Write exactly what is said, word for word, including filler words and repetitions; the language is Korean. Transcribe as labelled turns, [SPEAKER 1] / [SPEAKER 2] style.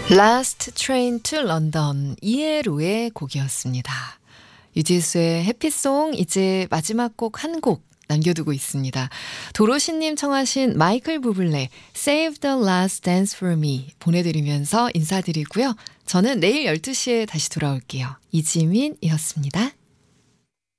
[SPEAKER 1] Last Train to London 이해로의 곡이었습니다. 유지수의 해피송 이제 마지막 곡 한 곡 남겨두고 있습니다. 도로시님 청하신 마이클 부블레 Save the Last Dance for Me 보내드리면서 인사드리고요. 저는 내일 열두 시에 다시 돌아올게요. 이지민이었습니다.